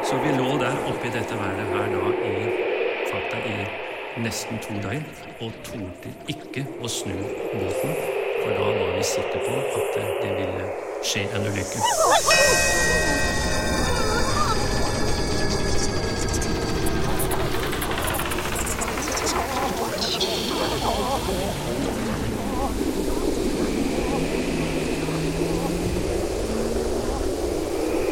Så vi lå der oppe i dette været her da i nesten 2 døgn, og torde ikke å snu båten, for da var vi sikre på at det ville skje en ulykke.